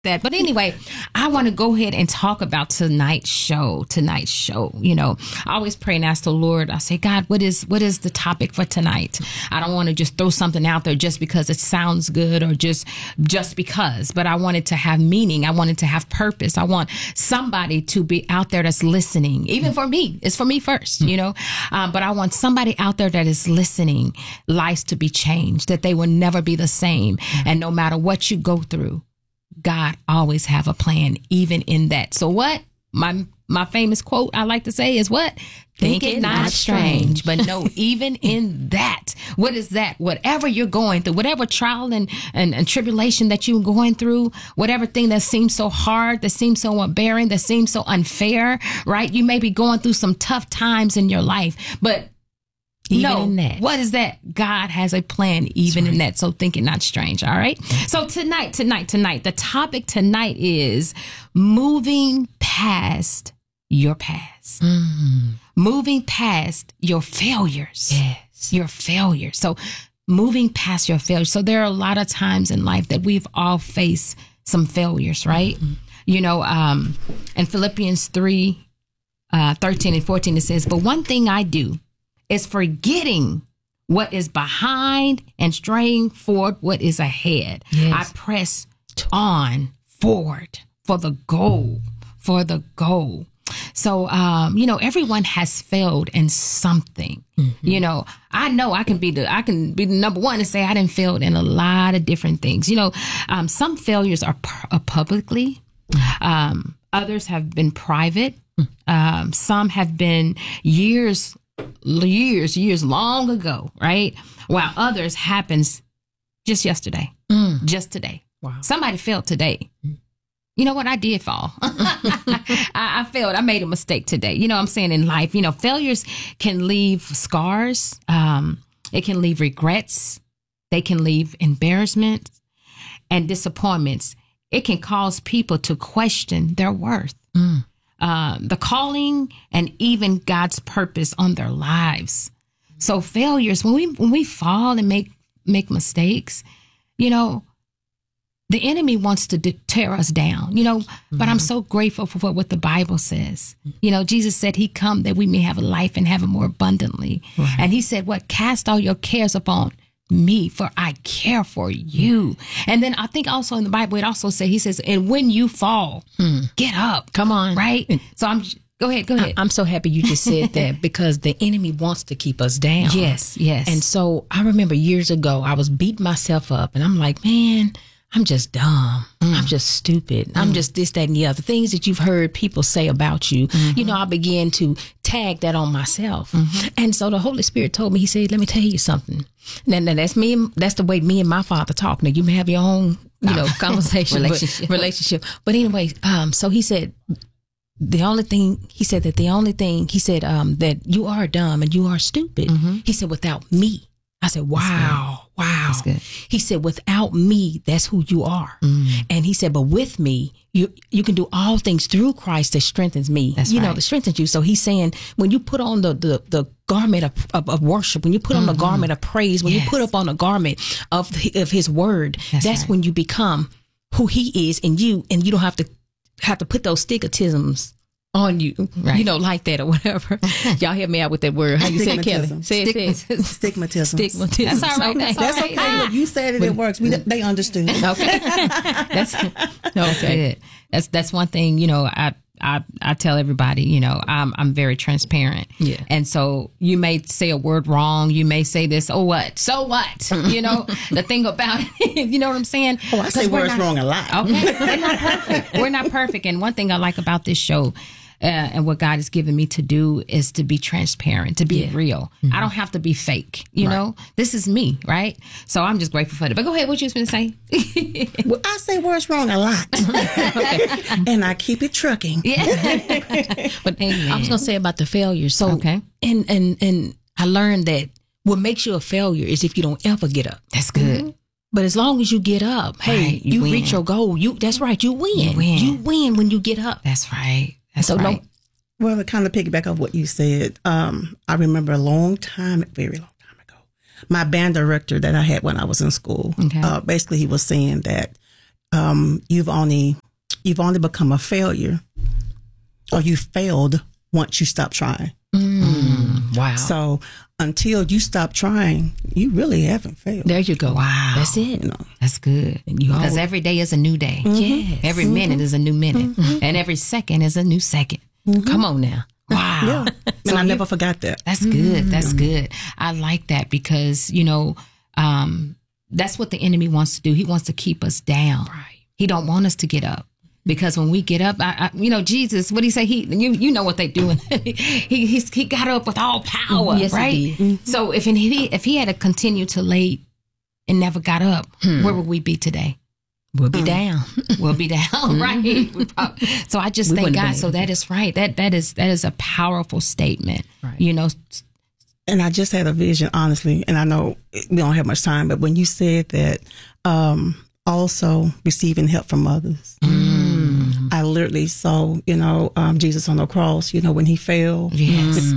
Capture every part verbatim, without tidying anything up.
that. But anyway, I want to go ahead and talk about tonight's show. Tonight's show. You know, I always pray and ask the Lord. I say, God, what is what is the topic for tonight? I don't want to just throw something out there just because it sounds good or just just because. But I want it to have meaning. I want it to have purpose. I want somebody to be out there that's listening. Even for me, it's for me first. You know, um, but I want somebody out there that is listening, lives to be changed, that they will never be the same, and no matter what you go through, God always have a plan, even in that. So what? My my famous quote I like to say is what? Think, Think it not, not strange. strange. But no, even in that, what is that? Whatever you're going through, whatever trial and, and, and tribulation that you're going through, whatever thing that seems so hard, that seems so unbearing, that seems so unfair, right? You may be going through some tough times in your life, but Even no, in that. What is that? God has a plan even right. in that. So think it not strange. All right. So tonight, tonight, tonight, the topic tonight is moving past your past, mm. moving past your failures. Yes. Your failures. So moving past your failures. So there are a lot of times in life that we've all faced some failures, right? Mm-hmm. You know, um, in Philippians three, uh, thirteen and fourteen, it says, but one thing I do is forgetting what is behind and straying forward what is ahead. Yes. I press on forward for the goal, for the goal. So, um, you know, everyone has failed in something. Mm-hmm. You know, I know I can be the I can be the number one and say I didn't fail in a lot of different things. You know, um, some failures are, pu- are publicly. Um, others have been private. Um, some have been years years, years long ago, right? While others happens just yesterday, mm. just today. Wow. Somebody failed today. Mm. You know what? I did fall. I, I failed. I made a mistake today. You know what I'm saying? In life, you know, failures can leave scars. Um, it can leave regrets. They can leave embarrassment and disappointments. It can cause people to question their worth. Mm. Uh, the calling and even God's purpose on their lives. So failures, when we when we fall and make make mistakes, you know, the enemy wants to de- tear us down, you know, mm-hmm. but I'm so grateful for what, what the Bible says. You know, Jesus said he come that we may have a life and have it more abundantly. Right. And he said, what? Cast all your cares upon me, for I care for you. And then I think also in the Bible, it also says, he says, and when you fall, hmm. get up. Come on. Right? So I'm, go ahead, go ahead. I'm so happy you just said that because the enemy wants to keep us down. Yes, yes. And so I remember years ago, I was beating myself up and I'm like, man, I'm just dumb. Mm. I'm just stupid. Mm. I'm just this, that, and the other. Things that you've heard people say about you. Mm-hmm. You know, I began to tag that on myself. Mm-hmm. And so the Holy Spirit told me, he said, let me tell you something. Now, now that's me. That's the way me and my father talk. Now you may have your own, you know, conversation, relationship. But, relationship. But anyway, um, so he said, the only thing, he said that the only thing, he said um, that you are dumb and you are stupid. Mm-hmm. He said, without me. I said, wow, wow. He said, without me, that's who you are. Mm. And he said, but with me, you you can do all things through Christ that strengthens me. That's you right. know, that strengthens you. So he's saying, when you put on the the, the garment of, of, of worship, when you put mm-hmm. on the garment of praise, when yes. you put up on the garment of, of his word, that's, that's right. when you become who he is in you. And you don't have to have to put those stigmatisms on you, right. you know, like that or whatever. Y'all help me out with that word. How you say it, Kelly? Say it, say it. Stigmatism. Stigmatism. That's all right. Okay. That's, that's all right. okay. Look, you said it, it works. We, they understood. Okay. That's, no, that's good. That's, that's one thing, you know, I, I, I tell everybody, you know, I'm, I'm very transparent. Yeah. And so you may say a word wrong. You may say this, oh, what? So what? You know, the thing about it, you know what I'm saying? Oh, I say words not, wrong a lot. Okay. We're not perfect. We're not perfect. And one thing I like about this show, Uh, and what God has given me to do is to be transparent, to be yeah. real. Mm-hmm. I don't have to be fake. You right. know, this is me, right? So I'm just grateful for it. But go ahead, what you was going to say? Well, I say words wrong a lot. And I keep it trucking. Yeah. But Amen. I was going to say about the failure. So, okay. and, and, and I learned that what makes you a failure is if you don't ever get up. That's good. Mm-hmm. But as long as you get up, hey, right, you, you reach your goal. You That's right. You win. You win. You win when you get up. That's right. That's so right. No, well, to kind of piggyback off what you said, um, I remember a long time, very long time ago, my band director that I had when I was in school, okay. uh, basically he was saying that um, you've only you've only become a failure, or you failed once you stop trying. Mm, wow. So until you stop trying, you really haven't failed. There you go. Wow. That's it. You know. That's good. You Because all- every day is a new day. Yes. Every minute is a new minute. And every second is a new second. Come on now. Wow. Yeah. And I never forgot that. That's good. That's good. I like that because, you know, um, that's what the enemy wants to do. He wants to keep us down. Right. He don't want us to get up. Because when we get up, I, I, you know, Jesus, what did he say? He, you, you know what they doing. he, he, he got up with all power, Yes, he right? did. So if he, if he had to continue to lay and never got up, Hmm. where would we be today? We'll be down. We'll be down, right? We prob- so I just We thank wouldn't have God. been So able that is right. That that is that is a powerful statement. Right. You know, And I just had a vision, honestly, and I know we don't have much time, but when you said that, um, also receiving help from others, mm, I literally saw, you know, um, Jesus on the cross, you know, when he fell, yes,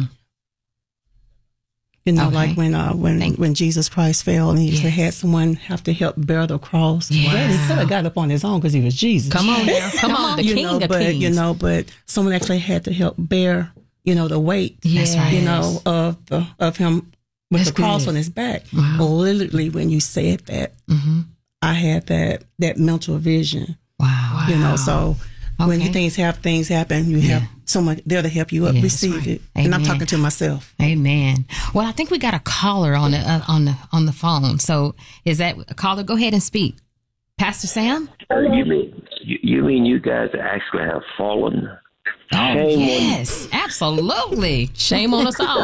you know, Okay. like when, uh, when, Thank- when Jesus Christ fell and he Yes. had someone have to help bear the cross. Yes. Well, he could have got up on his own because he was Jesus. Come on now. Come on. The you king know, of but, kings. you know, but someone actually had to help bear, you know, the weight, That's right. you know, of the, of him with That's the cross good. on his back. Wow. Literally, when you said that, hmm I had that, that mental vision, wow. you know, so when Okay. things have things happen, you have someone there to help you up, Yeah, receive that's right. it. And I'm Amen. talking to myself. Amen. Well, I think we got a caller on the uh, on the on the phone. So is that a caller? Go ahead and speak, Pastor Sam. Uh, you mean you, you mean you guys actually have fallen? Oh Shame on- yes, absolutely. Shame on us all.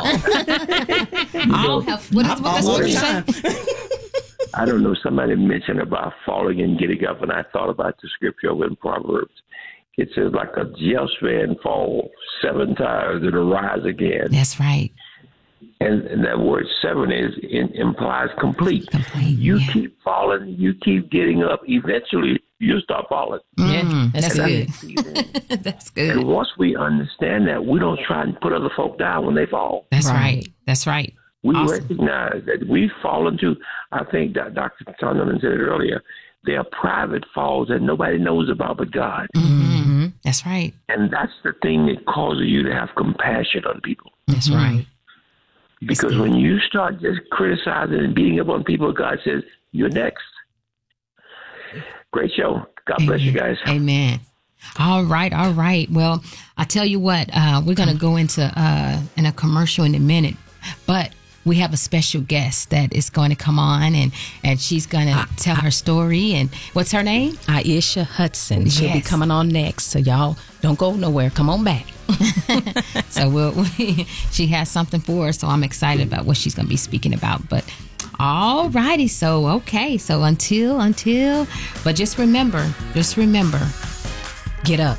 All have what is what the All the scripture say? time. I don't know. Somebody mentioned about falling and getting up, and I thought about the scripture in Proverbs. It says, like a just man fall seven times and arise again. That's right. And, and that word seven is in, implies complete. Complete, You yeah. keep falling, you keep getting up. Eventually, you stop falling. Yeah, Mm, that's that's good. good. That's And good. once we understand that, we don't try and put other folk down when they fall. That's Right. right. That's right. We Awesome. recognize that we've fallen to, I think that Doctor Tonderman said it earlier, there are private falls that nobody knows about but God. Mm-hmm. That's right. And that's the thing that causes you to have compassion on people. That's right. Because when you start just criticizing and beating up on people, God says, you're next. Great show. God bless you guys. Amen. All right, all right. Well, I tell you what, uh, we're going to go into uh, in a commercial in a minute, but we have a special guest that is going to come on, and and she's going to tell her story. And what's her name? Aisha Hudson. She'll be Yes. coming on next. So y'all don't go nowhere. Come on back. So we'll, we, she has something for us. So I'm excited about what she's going to be speaking about. But all righty. So okay. So until until, but just remember, just remember. Get up.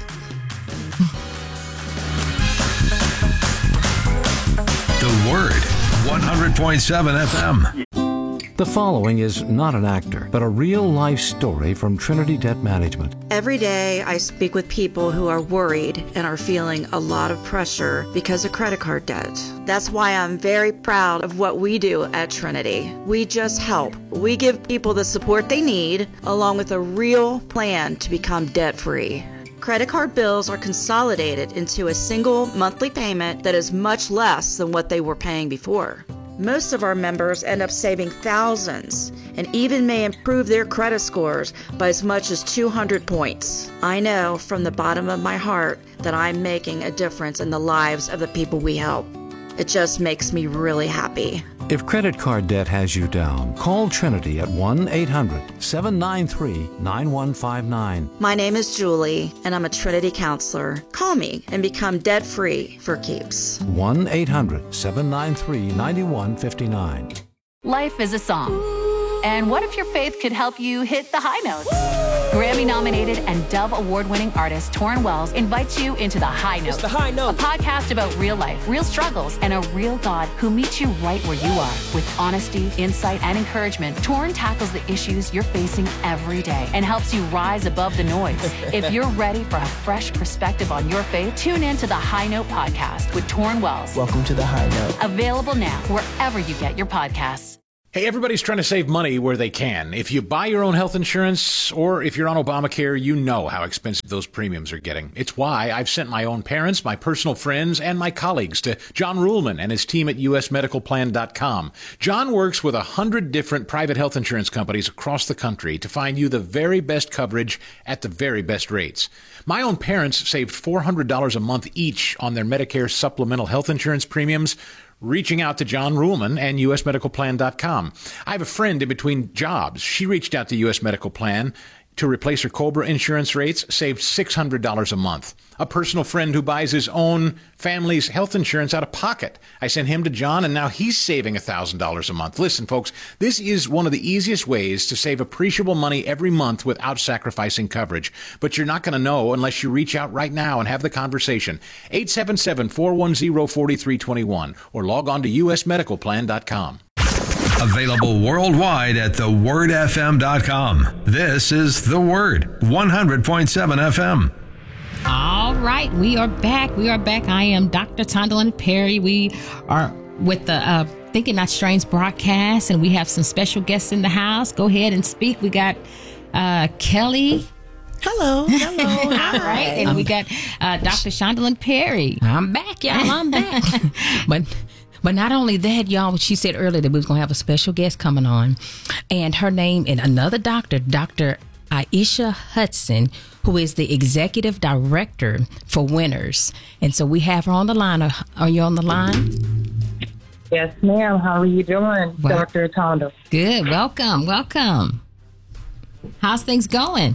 The Word, one hundred point seven F M. The following is not an actor, but a real-life story from Trinity Debt Management. Every day I speak with people who are worried and are feeling a lot of pressure because of credit card debt. That's why I'm very proud of what we do at Trinity. We just help. We give people the support they need, along with a real plan to become debt-free. Credit card bills are consolidated into a single monthly payment that is much less than what they were paying before. Most of our members end up saving thousands and even may improve their credit scores by as much as two hundred points. I know from the bottom of my heart that I'm making a difference in the lives of the people we help. It just makes me really happy. If credit card debt has you down, call Trinity at one eight hundred seven nine three nine one five nine. My name is Julie, and I'm a Trinity counselor. Call me and become debt-free for keeps. one eight hundred seven nine three nine one five nine. Life is a song. And what if your faith could help you hit the high notes? Grammy-nominated and Dove Award-winning artist Torrin Wells invites you into The High Note. The High Note. A podcast about real life, real struggles, and a real God who meets you right where you are. With honesty, insight, and encouragement, Torrin tackles the issues you're facing every day and helps you rise above the noise. If you're ready for a fresh perspective on your faith, tune in to The High Note podcast with Torrin Wells. Welcome to The High Note. Available now wherever you get your podcasts. Hey, everybody's trying to save money where they can. If you buy your own health insurance or if you're on Obamacare, you know how expensive those premiums are getting. It's why I've sent my own parents, my personal friends, and my colleagues to John Ruhlman and his team at U S medical plan dot com. John works with a hundred different private health insurance companies across the country to find you the very best coverage at the very best rates. My own parents saved four hundred dollars a month each on their Medicare supplemental health insurance premiums, reaching out to John Ruhlman and U S medical plan dot com. I have a friend in between jobs. She reached out to U S Medical Plan to replace her COBRA insurance rates, saved six hundred dollars a month. A personal friend who buys his own family's health insurance out of pocket. I sent him to John, and now he's saving one thousand dollars a month. Listen, folks, this is one of the easiest ways to save appreciable money every month without sacrificing coverage. But you're not going to know unless you reach out right now and have the conversation. eight seven seven, four one zero, four three two one or log on to U S medical plan dot com. Available worldwide at the word f m dot com. This is The Word, one hundred point seven F M. All right, we are back. We are back. I am Doctor Tondalyn Perry. We are with the uh, Thinking Not Strange broadcast, and we have some special guests in the house. Go ahead and speak. We got uh, Kelly. Hello. Hello. All right, and we got uh, Doctor Shondalyn Perry. I'm back, y'all. I'm back. but but not only that, y'all, she said earlier that we was going to have a special guest coming on, and her name, and another doctor, Doctor Aisha Hudson, who is the executive director for Winners. And so we have her on the line. Are, are you on the line? Yes, ma'am. How are you doing, well, Doctor Tondo? Good. Welcome. Welcome. How's things going?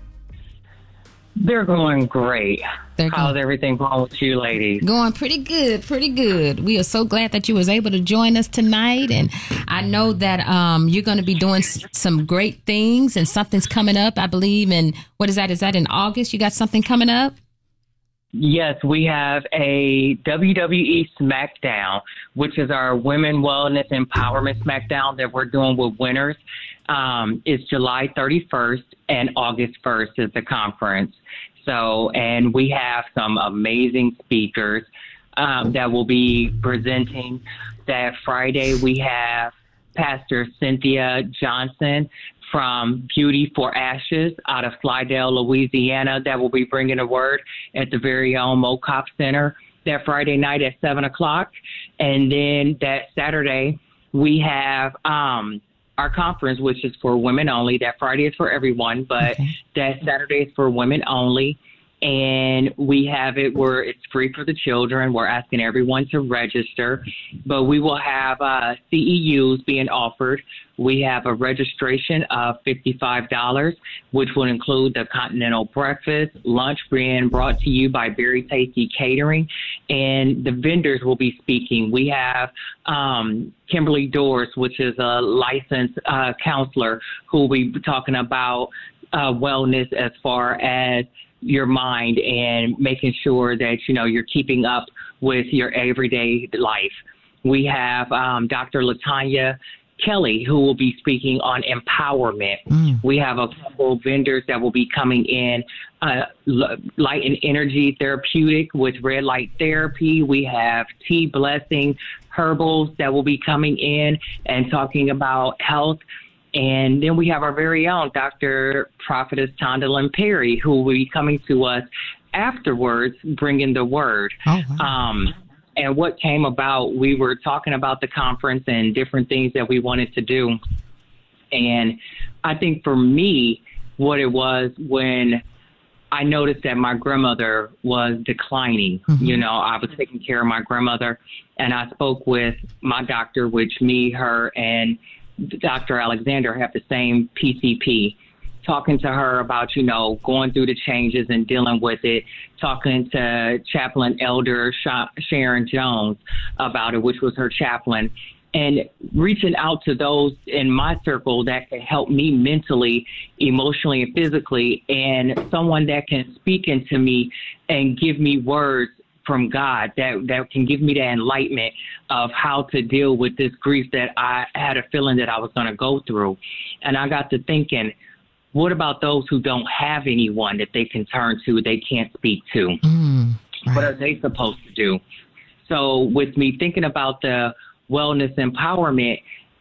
They're going great. They're How's going, everything going with you ladies? Going pretty good, pretty good. We are so glad that you was able to join us tonight. And I know that um, you're going to be doing s- some great things, and something's coming up, I believe. And what is that? Is that in August? You got something coming up? Yes, we have a W W E SmackDown, which is our Women Wellness Empowerment SmackDown that we're doing with Winners. Um, it's July thirty-first and August first is the conference. So, and we have some amazing speakers um, that will be presenting. That Friday we have Pastor Cynthia Johnson from Beauty for Ashes out of Slidell, Louisiana, that will be bringing a word at the very own MoCop Center that Friday night at seven o'clock. And then that Saturday we have um, our conference, which is for women only. That Friday is for everyone, but okay. That Saturday is for women only. And we have it where it's free for the children. We're asking everyone to register, but we will have uh, C E Us being offered. We have a registration of fifty-five dollars, which will include the continental breakfast, lunch being brought to you by Berry Tasty Catering, and the vendors will be speaking. We have um, Kimberly Doris, which is a licensed uh, counselor, who will be talking about uh, wellness as far as your mind and making sure that, you know, you're keeping up with your everyday life. We have um, Doctor Latanya Kelly, who will be speaking on empowerment. Mm. We have a couple of vendors that will be coming in, uh, Light and Energy Therapeutic with Red Light Therapy. We have Tea Blessing Herbals that will be coming in and talking about health. And then we have our very own Doctor Prophetess Tondalyn Perry, who will be coming to us afterwards, bringing the word. Oh, wow. Um, and what came about, we were talking about the conference and different things that we wanted to do. And I think for me, what it was when I noticed that my grandmother was declining. Mm-hmm. You know, I was taking care of my grandmother, and I spoke with my doctor, which me, her, and Doctor Alexander have the same P C P, talking to her about, you know, going through the changes and dealing with it, talking to Chaplain Elder Sharon Jones about it, which was her chaplain, and reaching out to those in my circle that can help me mentally, emotionally, and physically, and someone that can speak into me and give me words from God that, that can give me the enlightenment of how to deal with this grief that I had a feeling that I was going to go through. And I got to thinking, what about those who don't have anyone that they can turn to, they can't speak to? Mm, right. What are they supposed to do? So with me thinking about the wellness empowerment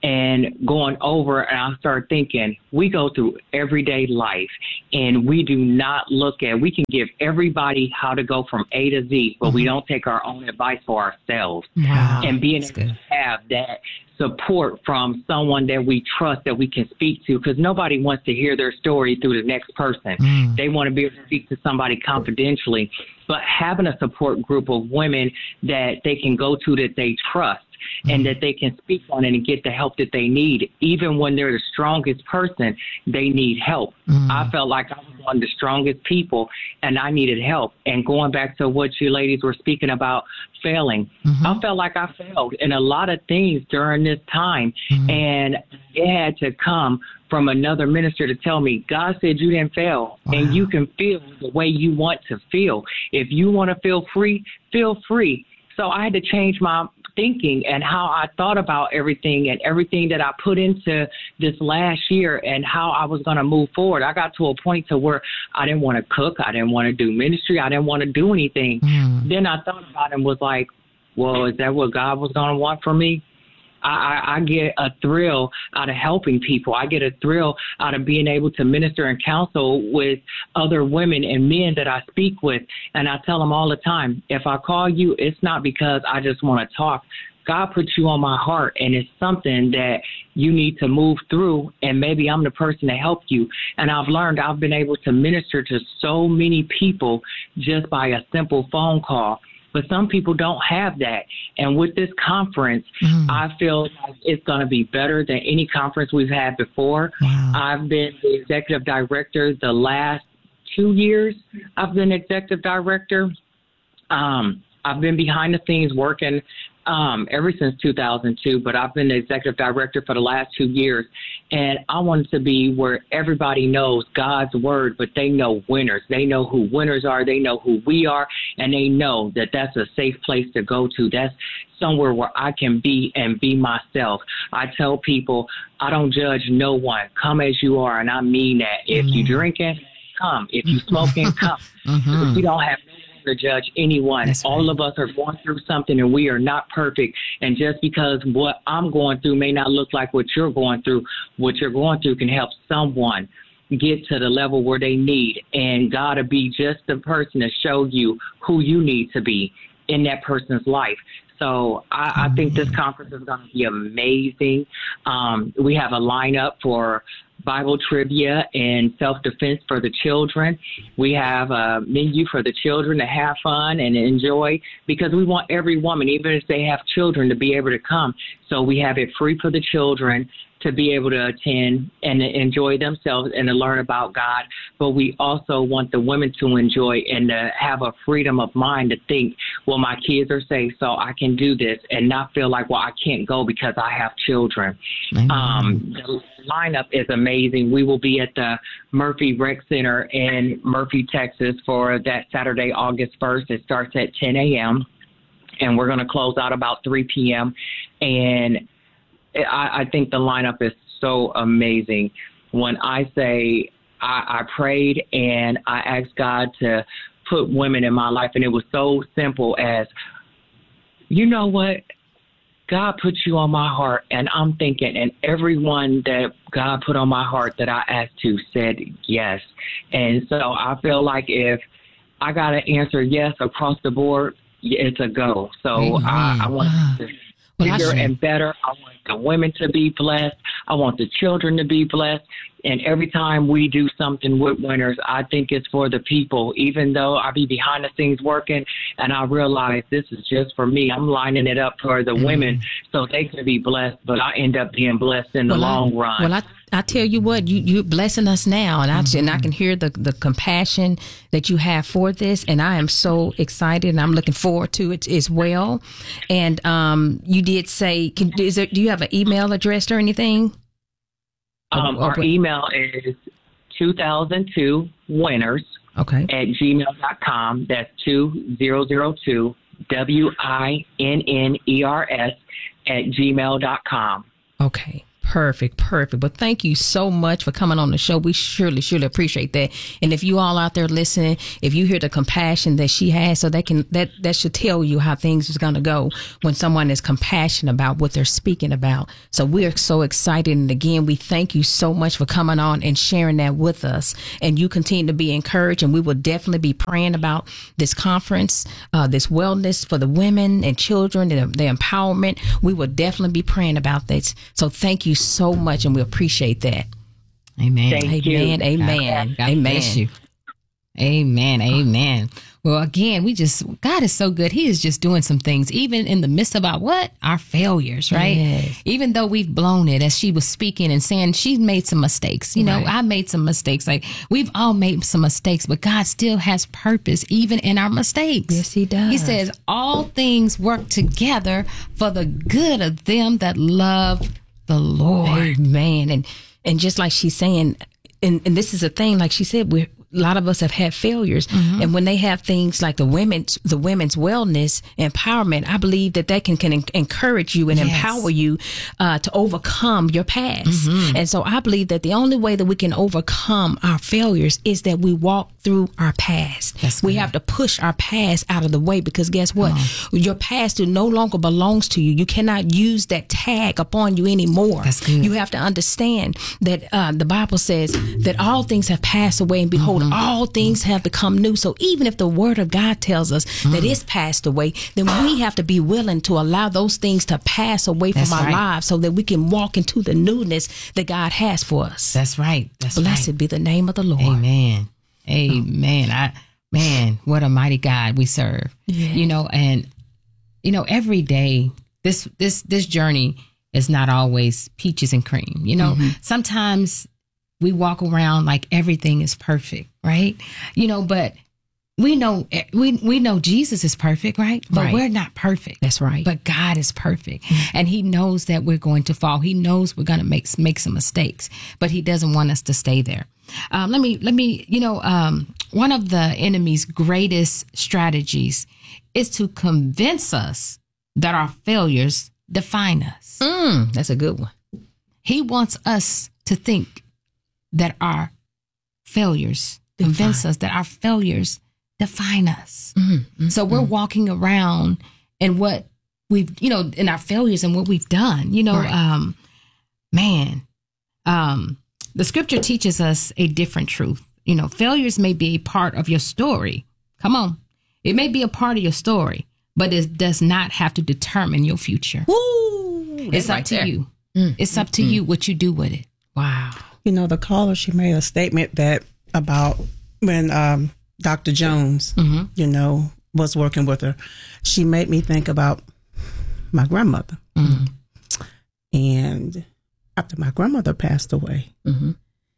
and going over, and I started thinking, we go through everyday life, and we do not look at, we can give everybody how to go from A to Z, but mm-hmm. we don't take our own advice for ourselves. Wow. And being That's able good. to have that support from someone that we trust, that we can speak to, because nobody wants to hear their story through the next person. Mm. They want to be able to speak to somebody confidentially. But having a support group of women that they can go to, that they trust, and that they can speak on it and get the help that they need. Even when they're the strongest person, they need help. Mm. I felt like I was one of the strongest people, and I needed help. And going back to what you ladies were speaking about, failing, mm-hmm. I felt like I failed in a lot of things during this time. Mm. And it had to come from another minister to tell me, God said you didn't fail, wow. and you can feel the way you want to feel. If you want to feel free, feel free. So I had to change my thinking and how I thought about everything and everything that I put into this last year and how I was going to move forward. I got to a point to where I didn't want to cook. I didn't want to do ministry. I didn't want to do anything. Mm. Then I thought about it and was like, well, is that what God was going to want from me? I, I, I get a thrill out of helping people. I get a thrill out of being able to minister and counsel with other women and men that I speak with. And I tell them all the time, if I call you, it's not because I just want to talk. God put you on my heart, and it's something that you need to move through, and maybe I'm the person to help you. And I've learned I've been able to minister to so many people just by a simple phone call. But some people don't have that. And with this conference, mm. I feel like it's going to be better than any conference we've had before. Wow. I've been the executive director the last two years. I've been executive director. Um, I've been behind the scenes working um, ever since two thousand two, but I've been the executive director for the last two years. And I want it to be where everybody knows God's word, but they know winners. They know who winners are. They know who we are, and they know that that's a safe place to go to. That's somewhere where I can be and be myself. I tell people, I don't judge no one. Come as you are, and I mean that. If you drinking, come. If you smoking, come. Mm-hmm. If you don't have to judge anyone. That's All right. of us are going through something, and we are not perfect. And just because what I'm going through may not look like what you're going through, what you're going through can help someone get to the level where they need. And God will be just the person to show you who you need to be in that person's life. So I, I think this conference is going to be amazing. Um, we have a lineup for Bible trivia and self-defense for the children. We have a menu for the children to have fun and enjoy, because we want every woman, even if they have children, to be able to come. So we have it free for the children to be able to attend and enjoy themselves and to learn about God. But we also want the women to enjoy and to have a freedom of mind to think, well, my kids are safe, so I can do this, and not feel like, well, I can't go because I have children. Mm-hmm. Um, the lineup is amazing. We will be at the Murphy Rec Center in Murphy, Texas for that Saturday, August first. It starts at ten a.m. and we're going to close out about three p.m. And I, I think the lineup is so amazing. When I say I, I prayed and I asked God to put women in my life, and it was so simple as, you know what? God put you on my heart, and I'm thinking, and everyone that God put on my heart that I asked to said yes. And so I feel like if I got to answer yes across the board, it's a go. So mm-hmm. I, I want to well, bigger and better. I want the women to be blessed. I want the children to be blessed. And every time we do something with winners, I think it's for the people. Even though I be behind the scenes working and I realize this is just for me, I'm lining it up for the mm-hmm. women so they can be blessed, but I end up being blessed in the well, long I, run. Well, I, I tell you what, you, you're blessing us now, and I, mm-hmm. and I can hear the, the compassion that you have for this, and I am so excited, and I'm looking forward to it as well. And um, you did say, can, is there, do you have an email address or anything? Um, our email is two thousand two winners okay. at gmail dot com. That's two thousand two, W I N N E R S at gmail dot com. Okay. Perfect, perfect. But thank you so much for coming on the show. We surely, surely appreciate that. And if you all out there listening, if you hear the compassion that she has, so that can that that should tell you how things is gonna go when someone is compassionate about what they're speaking about. So we're so excited. And again, we thank you so much for coming on and sharing that with us. And you continue to be encouraged. And we will definitely be praying about this conference, uh, this wellness for the women and children, the, the empowerment. We will definitely be praying about this. So thank you so much, and we appreciate that. Amen. Thank amen. you. Amen. God Amen. bless you. Amen. Amen. Well, again, we just, God is so good. He is just doing some things, even in the midst of our what? Our failures, right? Yes. Even though we've blown it, as she was speaking and saying, she's made some mistakes. You know, Right. I made some mistakes. Like, we've all made some mistakes, but God still has purpose, even in our mistakes. Yes, he does. He says, all things work together for the good of them that love the Lord. Amen. And and just like she's saying, and, and this is a thing, like she said, we're a lot of us have had failures, mm-hmm. and when they have things like the women's the women's wellness empowerment, I believe that that can can en- encourage you and yes. empower you uh, to overcome your past. Mm-hmm. And so I believe that the only way that we can overcome our failures is that we walk through our past. That's we good. have to push our past out of the way, because guess what? Uh-huh. Your past no longer belongs to you. You cannot use that tag upon you anymore. That's good. You have to understand that uh, the Bible says that all things have passed away, and behold, mm-hmm. all things have become new. So even if the word of God tells us mm. that it's passed away, then we have to be willing to allow those things to pass away from That's our right. lives, so that we can walk into the newness that God has for us. That's right. That's Blessed right. be the name of the Lord. Amen. Amen. I, man, what a mighty God we serve. Yeah. You know, and you know, every day this this this journey is not always peaches and cream. You know, mm-hmm. sometimes we walk around like everything is perfect, right? You know, but we know we we know Jesus is perfect, right? But right. we're not perfect. That's right. But God is perfect, mm-hmm. and He knows that we're going to fall. He knows we're going to make make some mistakes, but He doesn't want us to stay there. Um, let me let me you know um, one of the enemy's greatest strategies is to convince us that our failures define us. Mm, that's a good one. He wants us to think that our failures define. convince us that our failures define us. Mm-hmm, mm-hmm. So we're walking around in what we've, you know, in our failures and what we've done, you know, right. um, man, um, the scripture teaches us a different truth. You know, failures may be a part of your story. Come on. It may be a part of your story, but it does not have to determine your future. Woo, it's up right to there. you. Mm, it's up mm, to mm. you what you do with it. Wow. You know, the caller, she made a statement that about when um, Doctor Jones, mm-hmm. you know, was working with her. She made me think about my grandmother. Mm-hmm. And after my grandmother passed away, mm-hmm.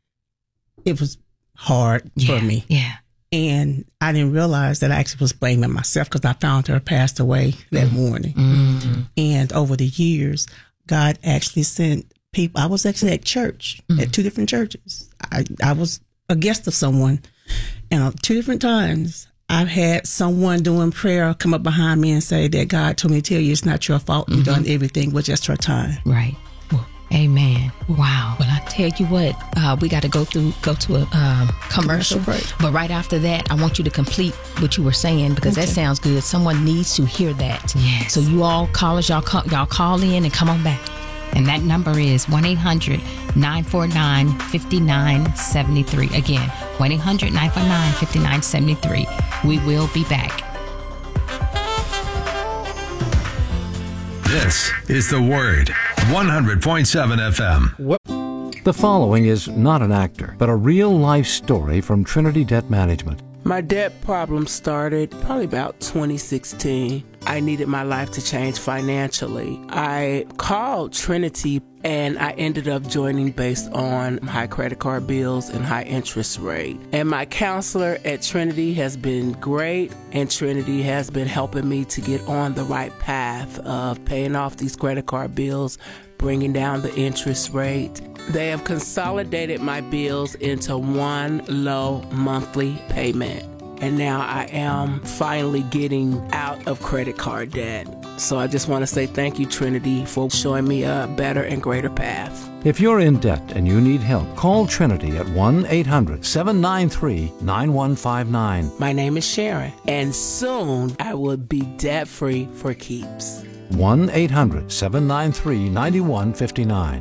it was hard yeah, for me. Yeah. And I didn't realize that I actually was blaming myself, because I found her passed away that mm-hmm. morning. Mm-hmm. And over the years, God actually sent people. I was actually at church, mm-hmm. at two different churches. I, I was a guest of someone. And on two different times, I've had someone doing prayer come up behind me and say that God told me to tell you it's not your fault. You've mm-hmm. done everything with just her time. Right. Amen. Wow. Well, I tell you what, uh, we got to go through, go to a um, commercial. Commercial break. But right after that, I want you to complete what you were saying, because okay. that sounds good. Someone needs to hear that. Yes. So you all callers, y'all call, y'all call in and come on back. And that number is one eight hundred nine four nine five nine seven three. Again, one eight hundred nine four nine five nine seven three. We will be back. This is The Word, one hundred point seven F M. The following is not an actor, but a real-life story from Trinity Debt Management. My debt problem started probably about twenty sixteen. I needed my life to change financially. I called Trinity, and I ended up joining based on high credit card bills and high interest rate. And my counselor at Trinity has been great, and Trinity has been helping me to get on the right path of paying off these credit card bills, bringing down the interest rate. They have consolidated my bills into one low monthly payment. And now I am finally getting out of credit card debt. So I just want to say thank you, Trinity, for showing me a better and greater path. If you're in debt and you need help, call Trinity at one eight hundred seven nine three nine one five nine. My name is Sharon, and soon I will be debt-free for keeps. one eight hundred seven nine three nine one five nine.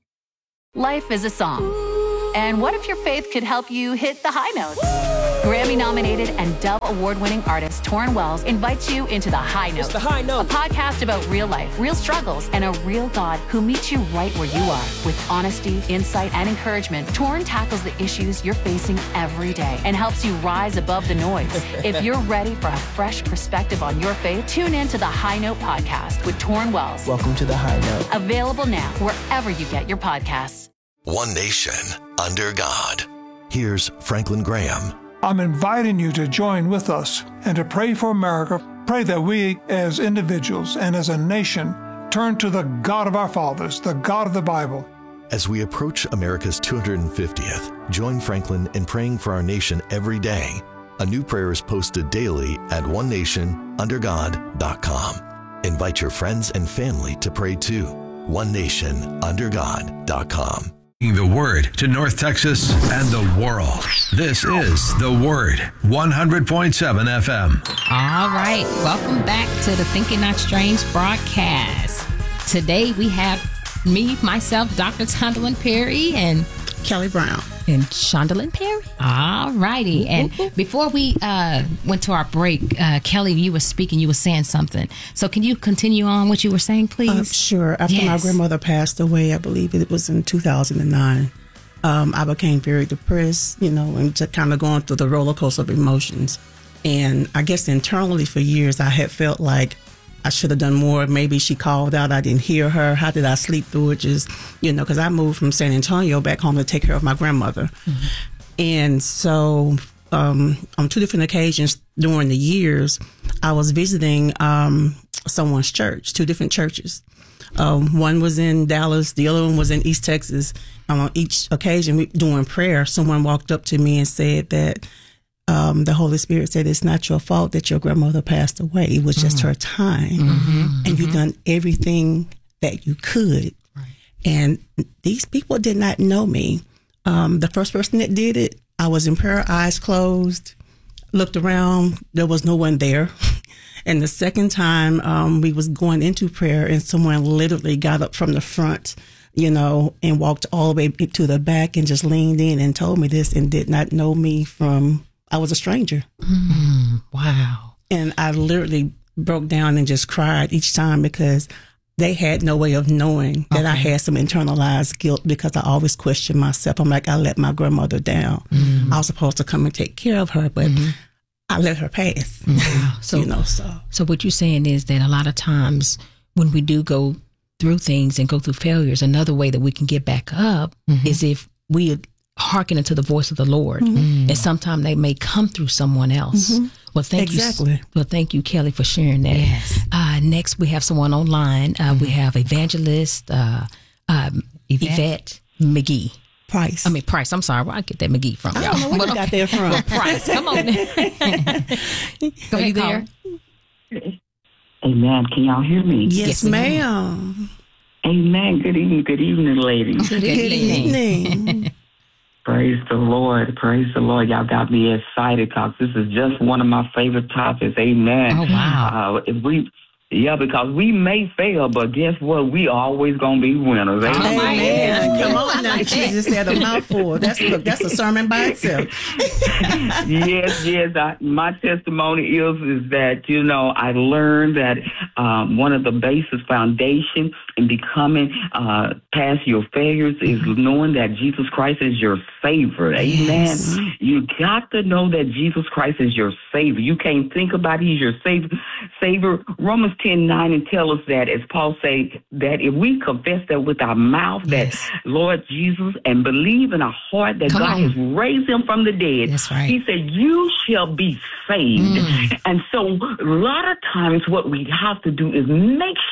Life is a song. And what if your faith could help you hit the high notes? Grammy-nominated and Dove Award-winning artist Torrin Wells invites you into The High Note. It's The High Note. A podcast about real life, real struggles, and a real God who meets you right where you are. With honesty, insight, and encouragement, Torrin tackles the issues you're facing every day and helps you rise above the noise. If you're ready for a fresh perspective on your faith, tune in to The High Note podcast with Torrin Wells. Welcome to The High Note. Available now wherever you get your podcasts. One nation under God. Here's Franklin Graham. I'm inviting you to join with us and to pray for America. Pray that we as individuals and as a nation turn to the God of our fathers, the God of the Bible. As we approach America's two hundred fiftieth, join Franklin in praying for our nation every day. A new prayer is posted daily at one nation under god dot com. Invite your friends and family to pray too. one nation under god dot com. The Word to North Texas and the world. This is The Word, one hundred point seven F M. All right. Welcome back to the Thinking Not Strange broadcast. Today we have me, myself, Doctor Tondalyn Perry, and Kelly Brown. And Shondalyn Perry. All righty. And before we uh, went to our break, uh, Kelly, you were speaking, you were saying something. So can you continue on what you were saying, please? Uh, sure. After yes. my grandmother passed away, I believe it was in two thousand nine, um, I became very depressed, you know, and just kind of going through the roller coaster of emotions. And I guess internally for years, I had felt like I should have done more. Maybe she called out. I didn't hear her. How did I sleep through it? Just, you know, because I moved from San Antonio back home to take care of my grandmother. Mm-hmm. And so um, on two different occasions during the years, I was visiting um, someone's church, two different churches. Um, one was in Dallas. The other one was in East Texas. Um, on each occasion, we, during prayer, someone walked up to me and said that Um, the Holy Spirit said, it's not your fault that your grandmother passed away. It was just mm-hmm. her time. Mm-hmm. And mm-hmm. you've done everything that you could. Right. And these people did not know me. Um, the first person that did it, I was in prayer, eyes closed, looked around. There was no one there. And the second time um, we was going into prayer and someone literally got up from the front, you know, and walked all the way to the back and just leaned in and told me this and did not know me from... I was a stranger. Mm, wow. And I literally broke down and just cried each time because they had no way of knowing that okay. I had some internalized guilt because I always questioned myself. I'm like, I let my grandmother down. Mm. I was supposed to come and take care of her, but mm-hmm. I let her pass. Wow. So, you know, so. so what you're saying is that a lot of times when we do go through things and go through failures, another way that we can get back up mm-hmm. is if we hearkening to the voice of the Lord. Mm-hmm. And sometimes they may come through someone else. Mm-hmm. Well, thank exactly. you. Well, thank you, Kelly, for sharing that. Yes. Uh, next, we have someone online. Uh, mm-hmm. We have evangelist uh, uh, Yvette. Yvette McGee. Price. I mean, Price. I'm sorry. Where I get that McGee from? I don't know where you got that from. Well, Price. Come on. Go Are you there? Amen. Can y'all hear me? Yes, yes ma'am. Amen. Good evening. Good evening, ladies. Good, good evening. evening. Praise the Lord. Praise the Lord. Y'all got me excited because this is just one of my favorite topics. Amen. Oh, wow. Uh, if we, yeah, because we may fail, but guess what? We always going to be winners. Amen. Amen. Come on now. Jesus said a mouthful. That's, look, that's a sermon by itself. yes, yes. I, my testimony is, is that, you know, I learned that um, one of the basis foundation in becoming uh, past your failures is knowing that Jesus Christ is your Savior. Amen. Yes. You got to know that Jesus Christ is your Savior. You can't think about He's your Savior. Savior. Romans ten nine and tell us that, as Paul said, that if we confess that with our mouth, yes. that Lord Jesus, and believe in our heart that Come God on. has raised Him from the dead, That's right. He said, you shall be saved. Mm. And so a lot of times what we have to do is make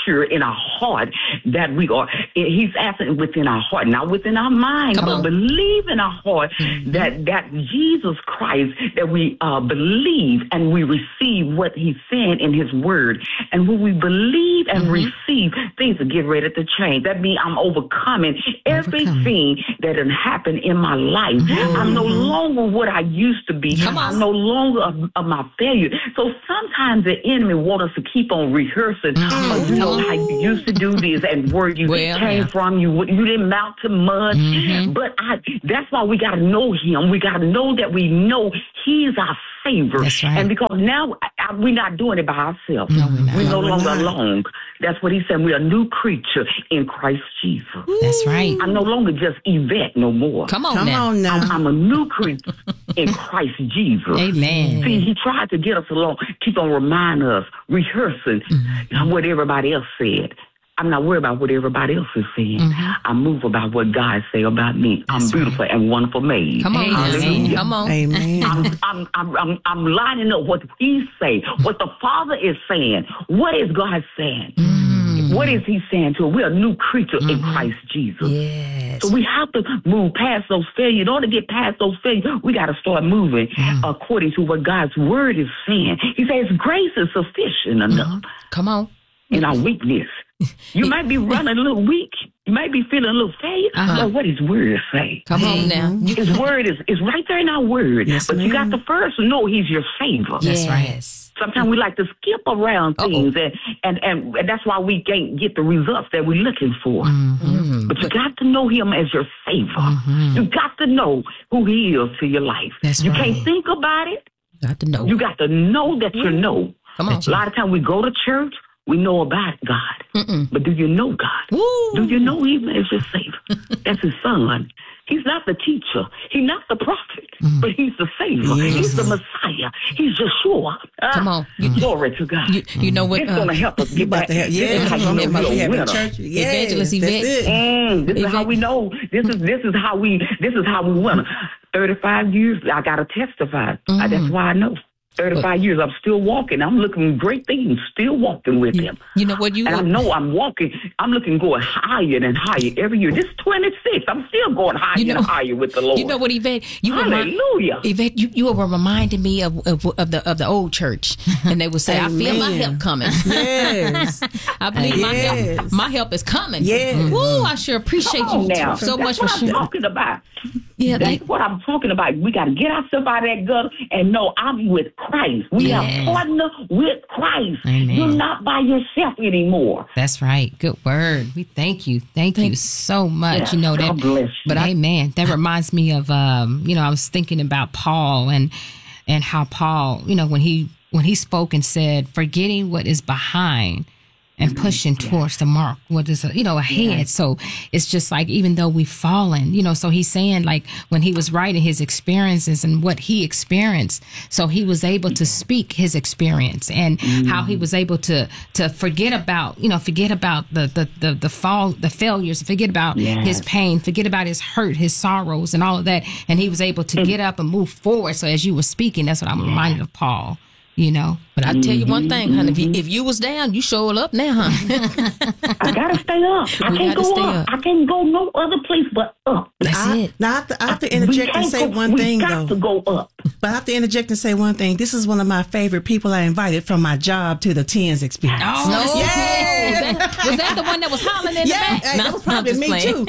sure in our heart that we are, he's asking within our heart, not within our mind, but believe in our heart mm-hmm. that, that Jesus Christ, that we uh, believe and we receive what he's saying in his word. And when we believe and mm-hmm. receive, things are getting ready to change. That means I'm overcoming everything overcoming. that has happened in my life. Mm-hmm. I'm no longer what I used to be. Come on. I'm no longer of, of my failure. So sometimes the enemy wants us to keep on rehearsing. Mm-hmm. Oh, you know how you used to do this and where you well, came yeah. from. You you didn't mount to much. Mm-hmm. But I, that's why we got to know him. We got to know that we know he's our Savior. That's right. And because now I, we're not doing it by ourselves. No, we're, we're no, no longer we're alone. That's what he said. We're a new creature in Christ Jesus. That's right. I'm no longer just Yvette no more. Come on Come now. on now. I'm, I'm a new creature in Christ Jesus. Amen. See, he tried to get us along, keep on reminding us, rehearsing mm-hmm. what everybody else said. I'm not worried about what everybody else is saying. Mm-hmm. I move about what God say about me. That's I'm beautiful right. and wonderful made. Come on, Hallelujah. Come on. Amen. I'm, I'm, I'm, I'm, I'm lining up what he say, what the Father is saying. What is God saying? Mm-hmm. What is he saying to us? We're a new creature mm-hmm. in Christ Jesus. Yes. So we have to move past those failures. In order to get past those failures, we got to start moving mm-hmm. according to what God's word is saying. He says grace is sufficient enough. Mm-hmm. Come on. In our weakness. You might be running a little weak. You might be feeling a little failure. Uh-huh. But what his word say? Come on now. His word is, is right there in our word. Yes, but ma'am. You got to first know he's your Savior. That's yes. right. Sometimes we like to skip around things, and, and, and, and that's why we can't get the results that we're looking for. Mm-hmm. But you got to know him as your Savior. Mm-hmm. You got to know who he is to your life. That's you right. can't think about it. Got to know. You got to know that you know. Come on. A lot of times we go to church, we know about God. Mm-mm. But do you know God? Woo. Do you know him as your Savior? That's his son. He's not the teacher. He's not the prophet. Mm. But he's the Savior. Yes. He's the Messiah. He's Yeshua. Come on. You, Glory to God. You, you know what? It's uh, going to help us get back. Have, yeah, this is how you know we're a winner. Yes, Evangelist Yvette. Mm, this Yvette. is how we know. This is this is how we this is how we win. thirty-five years, I got to testify. Mm-hmm. I, that's why I know. thirty-five years, I'm still walking. I'm looking great things, still walking with him. You know what you... And I know I'm walking. I'm looking going higher and higher every year. This is twenty-six. I'm still going higher you know, and higher with the Lord. You know what, Yvette? You Hallelujah. Remind, Yvette, you, you were reminding me of, of of the of the old church. And they would say, I feel my help coming. Yes. I believe my yes. help my help is coming. Yes. Woo, I sure appreciate Come you now. so That's much what for I'm sharing. talking about. Yeah, That's like, what I'm talking about. We got to get ourselves out of that gutter and know I'm with Christ. We yes. are partner with Christ. Amen. You're not by yourself anymore. That's right. Good word. We thank you. Thank, thank you so much. Yes, you know that. God bless you. But amen. That reminds me of um, you know, I was thinking about Paul and and how Paul, you know, when he when he spoke and said, forgetting what is behind and pushing yeah. towards the mark, what is, you know, ahead. Yeah. So it's just like, even though we've fallen, you know, so he's saying, like, when he was writing his experiences and what he experienced, so he was able to speak his experience and mm. how he was able to, to forget about, you know, forget about the, the, the, the fall, the failures, forget about yes. his pain, forget about his hurt, his sorrows and all of that. And he was able to get up and move forward. So as you were speaking, that's what I'm yeah. reminded of Paul. You know, but I tell you one thing, honey. If you, if you was down, you showed up now, huh? I gotta stay up. I we can't go up. up. I can't go no other place but up. That's I, it. Now I have to, I have to interject and say go, one we thing, got though. to go up. But I have to interject and say one thing. This is one of my favorite people I invited from my job to the Tens experience. Oh, no. Yeah. Was that, was that the one that was hollering in yeah, the back? Hey, no, that was probably me playing.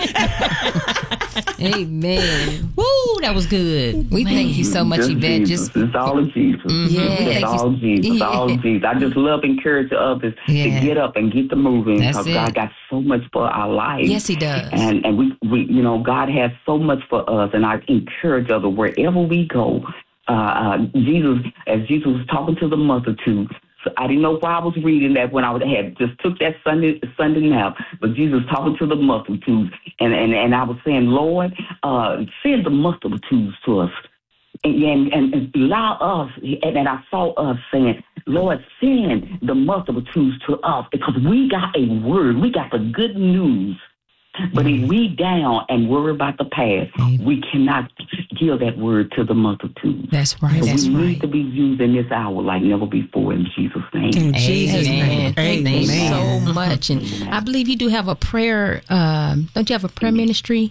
too. Amen. Woo, that was good. We Man. thank you so much, Just Yvette. Jesus. Just It's all of Jesus. Mm-hmm. Yes. It's all Jesus. It's all Jesus. I just love encouraging others yeah. to get up and get the moving That's because it. God got so much for our lives. Yes, He does. And and we, we you know, God has so much for us, and I encourage others wherever we go. Uh, uh, Jesus, as Jesus was talking to the multitude. So I didn't know why I was reading that when I had just took that Sunday Sunday nap, but Jesus talking to the multitudes, and, and, and I was saying, Lord, uh, send the multitudes to us, and, and, and allow us, and, and I saw us saying, Lord, send the multitudes to us, because we got a word, we got the good news But mm-hmm. if we down and worry about the past, mm-hmm. we cannot give that word to the multitude. That's right. So that's we right. need to be used in this hour like never before in Jesus' name. In Jesus' name. Thank Amen. you so much. And I believe you do have a prayer. Um, don't you have a prayer ministry?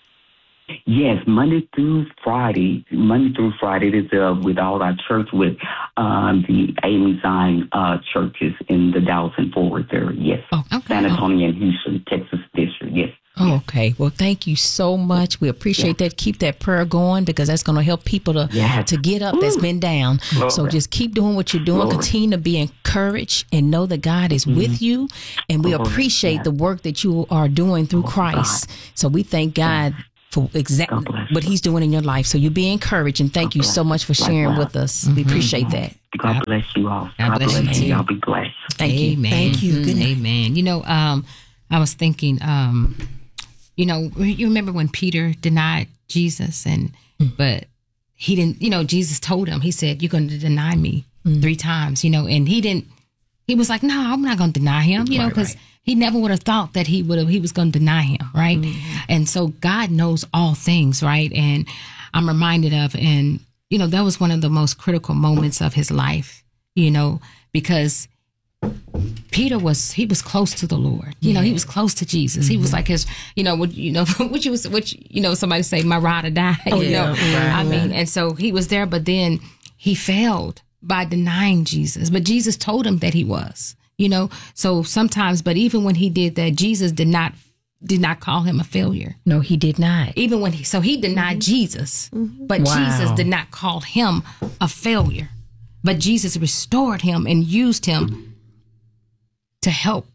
Yes, Monday through Friday. Monday through Friday it is uh, with all our church with um, the Amy Zion uh, churches in the Dallas and Fort Worth area. Yes, oh, okay. San Antonio and Houston, Texas district. Yes. Oh, okay. Well, thank you so much. We appreciate yeah. that. Keep that prayer going because that's going to help people to yes. to get up. Ooh. That's been down. Glory. So just keep doing what you're doing. Glory. Continue to be encouraged and know that God is mm-hmm. with you. And we Glory. appreciate yeah. the work that you are doing through oh, Christ. God. So we thank God. Yeah. For exactly what he's doing in your life. So you be encouraged and thank God you so much for sharing with us. Mm-hmm. We appreciate that. God bless you all. God, God bless, bless you. Y'all be blessed. Thank Amen. you. Thank you. Mm-hmm. Amen. You know, um, I was thinking, um, you know, you remember when Peter denied Jesus and, mm-hmm. but he didn't, you know, Jesus told him, he said, you're going to deny me mm-hmm. three times, you know, and he didn't, he was like, no, I'm not going to deny him, you right, know, because right. he never would have thought that he would have, he was going to deny him. Right. Mm-hmm. And so God knows all things. Right. And I'm reminded of, and, you know, that was one of the most critical moments of his life, you know, because Peter was, he was close to the Lord. You yeah. know, he was close to Jesus. Mm-hmm. He was like his, you know, what, you know, what you was, what, you know, somebody say, my ride or die, oh, you yeah. know, right. I mean, and so he was there, but then he failed by denying Jesus, but Jesus told him that he was, you know, so sometimes, but even when he did that, Jesus did not, did not call him a failure. No, he did not. Even when he, so he denied mm-hmm. Jesus, mm-hmm. but wow. Jesus did not call him a failure, but Jesus restored him and used him to help.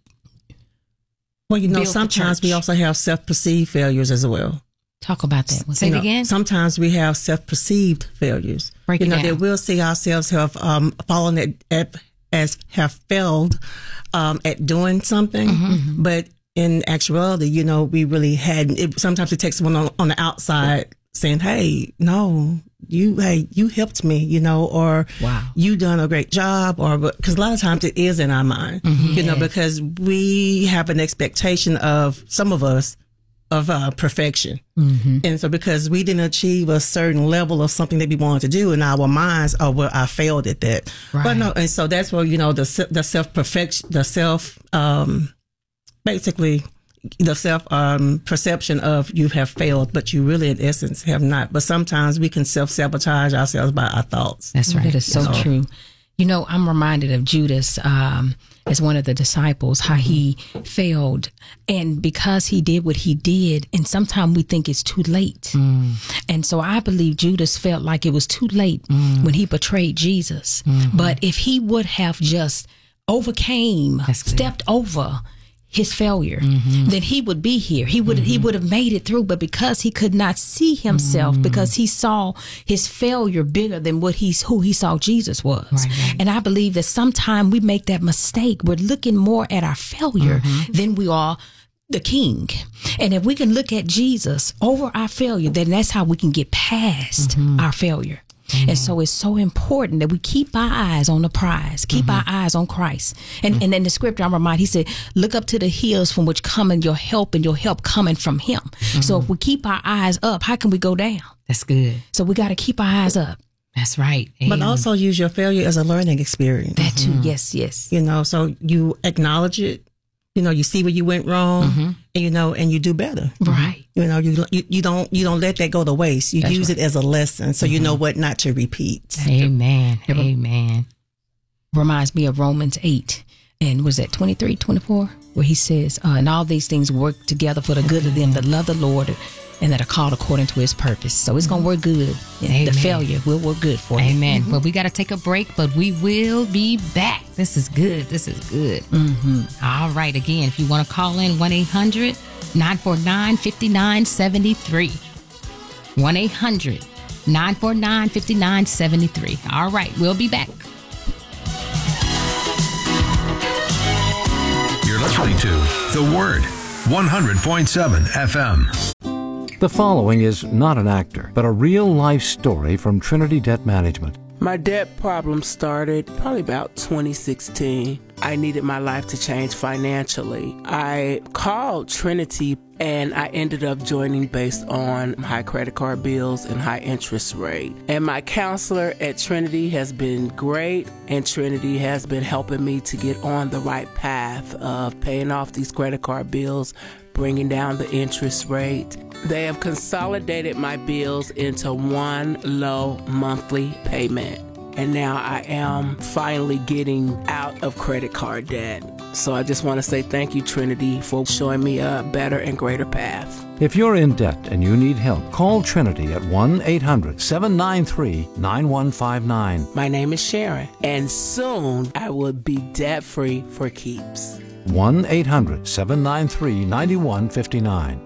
Well, you know, sometimes we also have self-perceived failures as well. Talk about that. Say it know, again. Sometimes we have self-perceived failures. Break you it know, down. that we'll see ourselves have um, fallen at, at as have failed um, at doing something, mm-hmm. but in actuality, you know, we really hadn't. It, sometimes it takes someone on, on the outside saying, "Hey, no, you, hey, you helped me," you know, or wow. you done a great job, or because a lot of times it is in our mind, mm-hmm. you know, because we have an expectation of some of us. Of uh, perfection. Mm-hmm. And so because we didn't achieve a certain level of something that we wanted to do in our minds, oh, well, I failed at that. Right. But no, and so that's where, you know, the the self-perfection, the self, um, basically the self um, perception of you have failed, but you really in essence have not. But sometimes we can self-sabotage ourselves by our thoughts. That's right. That is so, so true. You know, I'm reminded of Judas um, as one of the disciples, how he failed. And because he did what he did, and sometimes we think it's too late. Mm. And so I believe Judas felt like it was too late mm. when he betrayed Jesus. Mm-hmm. But if he would have just overcame, stepped over his failure, mm-hmm. then he would be here. He would mm-hmm. he would have made it through. But because he could not see himself, mm-hmm. because he saw his failure bigger than what he's who he saw Jesus was. Right, right. And I believe that sometimes we make that mistake. We're looking more at our failure mm-hmm. than we are the king. And if we can look at Jesus over our failure, then that's how we can get past mm-hmm. our failure. Mm-hmm. And so it's so important that we keep our eyes on the prize, keep mm-hmm. our eyes on Christ. And mm-hmm. and in the scripture, I'm reminded, he said, look up to the hills from which coming your help, and your help coming from him. Mm-hmm. So if we keep our eyes up, how can we go down? That's good. So we got to keep our eyes up. That's right. But also use your failure as a learning experience. That too. Mm-hmm. Yes, yes. You know, so you acknowledge it. You know, you see where you went wrong, mm-hmm. and you know, and you do better. Right. You know, you you, you don't you don't let that go to waste. You That's use right. it as a lesson, so mm-hmm. you know what not to repeat. Amen. Amen. Reminds me of Romans eight, and was that twenty-three, twenty-four, where he says, uh, and all these things work together for the good of them that love the Lord and that are called according to his purpose. So it's going to work good. Amen. The failure will work good for you. Amen. Mm-hmm. Well, we got to take a break, but we will be back. This is good. This is good. Mm-hmm. All right. Again, if you want to call in, one eight hundred nine four nine five nine seven three. one eight hundred nine four nine five nine seven three. All right. We'll be back. You're listening to The Word, one hundred point seven F M. The following is not an actor, but a real-life story from Trinity Debt Management. My debt problem started probably about twenty sixteen. I needed my life to change financially. I called Trinity and I ended up joining based on high credit card bills and high interest rate. And my counselor at Trinity has been great, and Trinity has been helping me to get on the right path of paying off these credit card bills, bringing down the interest rate. They have consolidated my bills into one low monthly payment. And now I am finally getting out of credit card debt. So I just want to say thank you, Trinity, for showing me a better and greater path. If you're in debt and you need help, call Trinity at one eight hundred seven nine three nine one five nine. My name is Sharon, and soon I will be debt-free for keeps. one eight hundred seven nine three nine one five nine.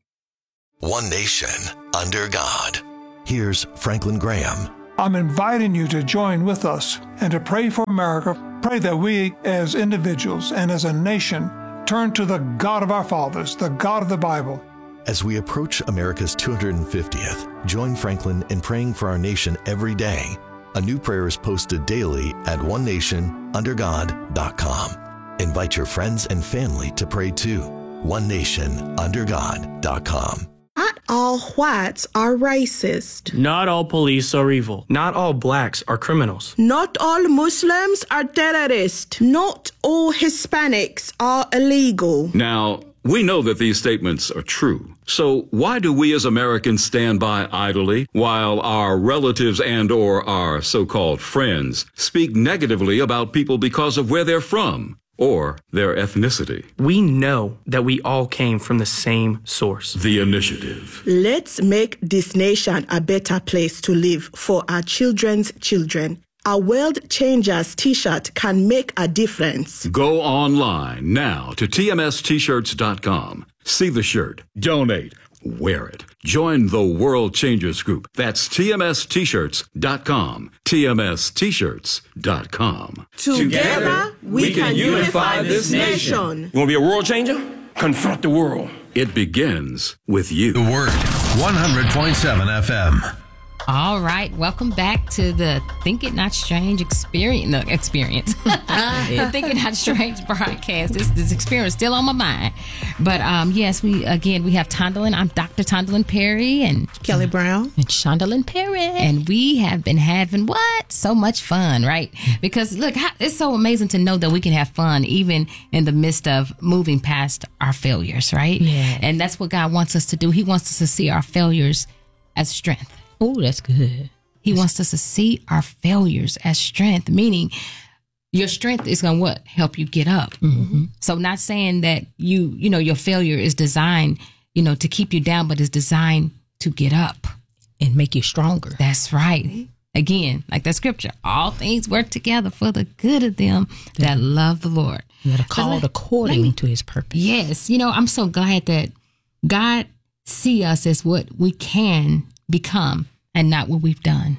One nation under God. Here's Franklin Graham. I'm inviting you to join with us and to pray for America. Pray that we as individuals and as a nation turn to the God of our fathers, the God of the Bible. As we approach America's two hundred fiftieth, join Franklin in praying for our nation every day. A new prayer is posted daily at one nation under god dot com. Invite your friends and family to pray too. one nation under god dot com. Not all whites are racist. Not all police are evil. Not all blacks are criminals. Not all Muslims are terrorists. Not all Hispanics are illegal. Now, we know that these statements are true. So why do we as Americans stand by idly while our relatives and or our so-called friends speak negatively about people because of where they're from or their ethnicity? We know that we all came from the same source. The initiative. Let's make this nation a better place to live for our children's children. A World Changers t-shirt can make a difference. Go online now to T M S T shirts dot com. See the shirt. Donate. Wear it. Join the World Changers group. That's T M S T shirts dot com. T M S T shirts dot com. Together, we can unify this nation. You want to be a world changer? Confront the world. It begins with you. The Word, one hundred point seven F M. All right, welcome back to the Think It Not Strange experience. No, experience. The Think It Not Strange broadcast. This, this experience is still on my mind. But um, yes, we again we have Tondalyn. I'm Doctor Tondalyn Perry and Kelly Brown and Shondalyn Perry, and we have been having what so much fun, right? Because look, how, it's so amazing to know that we can have fun even in the midst of moving past our failures, right? Yeah. And that's what God wants us to do. He wants us to see our failures as strength. Oh, that's good. He wants us to see our failures as strength, meaning your strength is going to what? Help you get up. Mm-hmm. So not saying that you, you know, your failure is designed, you know, to keep you down, but it's designed to get up. And make you stronger. That's right. Again, like that scripture, all things work together for the good of them that love the Lord. That are called let, according me, to his purpose. Yes. You know, I'm so glad that God see us as what we can become and not what we've done.